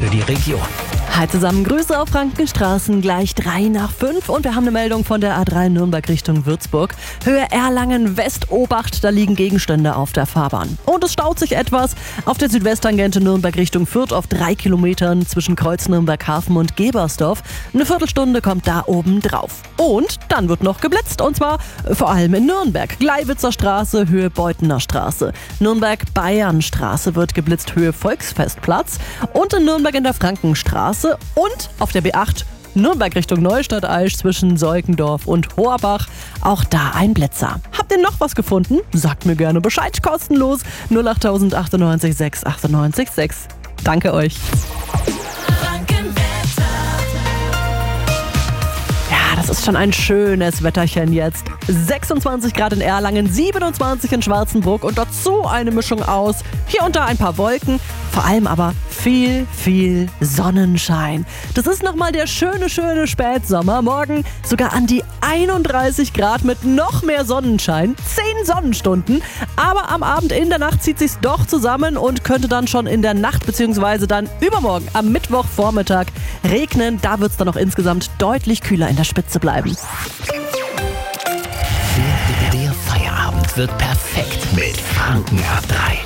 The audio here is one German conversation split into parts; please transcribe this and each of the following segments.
für die Region. Hi zusammen, Grüße auf Frankenstraßen, gleich 3:05 und wir haben eine Meldung von der A3 Nürnberg Richtung Würzburg. Höhe Erlangen West, Obacht, da liegen Gegenstände auf der Fahrbahn. Und es staut sich etwas auf der Südwesttangente Nürnberg Richtung Fürth auf 3 Kilometern zwischen Kreuz Nürnberg-Hafen und Gebersdorf. Eine Viertelstunde kommt da oben drauf. Und dann wird noch geblitzt und zwar vor allem in Nürnberg. Gleiwitzer Straße, Höhe Beutener Straße. Nürnberg-Bayernstraße wird geblitzt, Höhe Volksfestplatz. Und in Nürnberg in der Frankenstraße und auf der B8 Nürnberg Richtung Neustadt-Aisch zwischen Seukendorf und Hoherbach. Auch da ein Blitzer. Habt ihr noch was gefunden? Sagt mir gerne Bescheid, kostenlos 08098 698 6. Danke euch. Das ist schon ein schönes Wetterchen jetzt. 26 Grad in Erlangen, 27 in Schwarzenbruck und dazu eine Mischung aus hier und da ein paar Wolken, vor allem aber viel, viel Sonnenschein. Das ist nochmal der schöne Spätsommer. Morgen sogar an die 31 Grad mit noch mehr Sonnenschein, 10 Sonnenstunden. Aber am Abend in der Nacht zieht sich's doch zusammen und könnte dann schon in der Nacht bzw. dann übermorgen am Mittwochvormittag regnen. Da wird's dann noch insgesamt deutlich kühler in der Spitze bleiben. Der Feierabend wird perfekt mit Franken ab 3.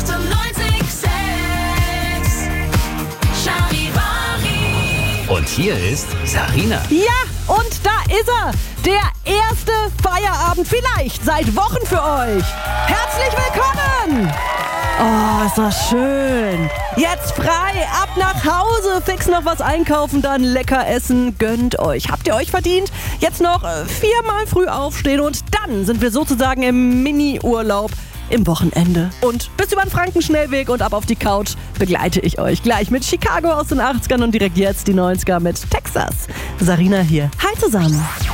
Und hier ist Sarina. Ja, und da ist er. Der erste Feierabend vielleicht seit Wochen für euch. Herzlich willkommen. Oh, ist das schön. Jetzt frei, ab nach Hause, fix noch was einkaufen, dann lecker essen, gönnt euch. Habt ihr euch verdient? Jetzt noch 4-mal früh aufstehen und dann sind wir sozusagen im Mini-Urlaub im Wochenende. Und bis über den Frankenschnellweg und ab auf die Couch begleite ich euch gleich mit Chicago aus den 80ern und direkt jetzt die 90er mit Texas. Sarina hier. Hi zusammen.